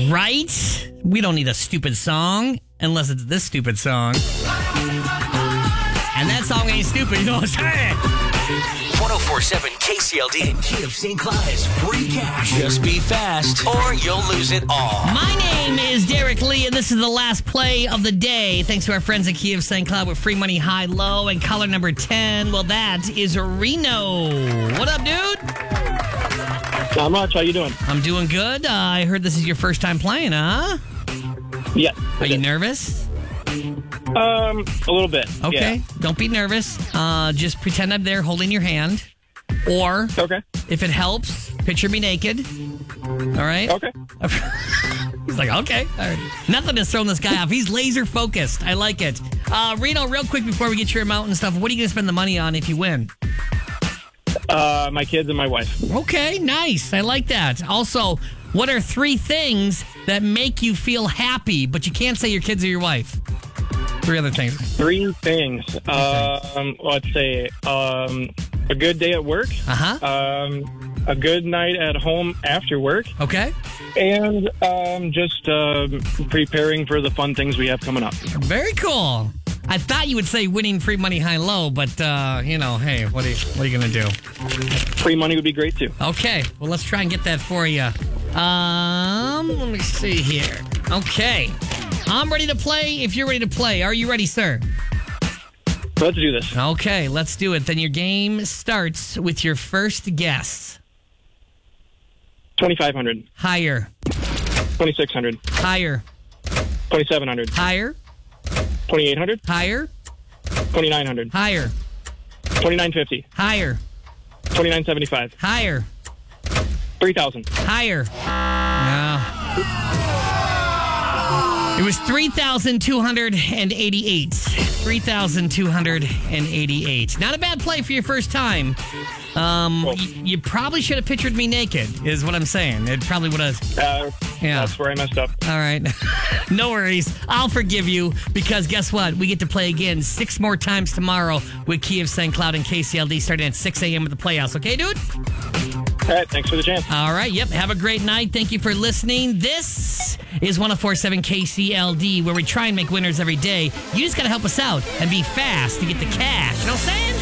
Right? We don't need a stupid song unless it's this stupid song. And that song ain't stupid, you know what I'm saying? 1047 KCLD and Key of St. Cloud has free cash. Just be fast or you'll lose it all. My name is Derek Lee, and this is the last play of the day. Thanks to our friends at Key of St. Cloud with free money high-low and caller number 10. Well, that is Reno. What up, dude? Not much. How you doing? I'm doing good. I heard this is your first time playing, huh? Yeah. Are you nervous? A little bit. Okay. Yeah. Don't be nervous. Just pretend I'm there holding your hand. Or, Okay. if it helps, picture me naked. All right? Okay. He's like, okay. All right. Nothing has thrown this guy off. He's laser focused. I like it. Reno, real quick before we get your amount and stuff, what are you going to spend the money on if you win? My kids and my wife. Okay, nice. I like that. Also, what are 3 things that make you feel happy, but you can't say your kids or your wife? 3 other things. 3 things. Let's say a good day at work. Uh-huh. A good night at home after work. Okay. And just preparing for the fun things we have coming up. Very cool. I thought you would say winning free money high-low, but, hey, what are you going to do? Free money would be great, too. Okay. Well, let's try and get that for you. Let me see here. Okay. I'm ready to play if you're ready to play. Are you ready, sir? Let's do this. Okay, let's do it. Then your game starts with your first guess. 2,500. Higher. 2,600. Higher. 2,700. Higher. 2,800. Higher. 2,900. Higher. 2,950. Higher. 2,975. Higher. 3,000. Higher. No. It was 3,288. 3,288. Not a bad play for your first time. You probably should have pictured me naked, is what I'm saying. It probably would have. Yeah. That's where I messed up. All right. No worries. I'll forgive you because guess what? We get to play again 6 more times tomorrow with Key of St. Cloud and KCLD starting at 6 a.m. with the Playhouse. Okay, dude? All right. Thanks for the chance. All right. Yep. Have a great night. Thank you for listening. This is 1047 KCLD, where we try and make winners every day. You just got to help us out and be fast to get the cash. You know what I'm saying?